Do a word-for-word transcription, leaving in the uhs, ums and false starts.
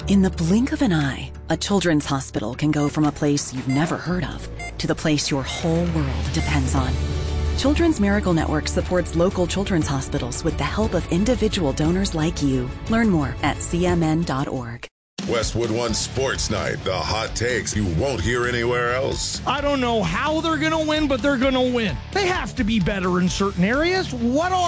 In the blink of an eye, a children's hospital can go from a place you've never heard of to the place your whole world depends on. Children's Miracle Network supports local children's hospitals with the help of individual donors like you. Learn more at c m n dot org. Westwood One Sports Night. The hot takes you won't hear anywhere else. I don't know how they're going to win, but they're going to win. They have to be better in certain areas. What are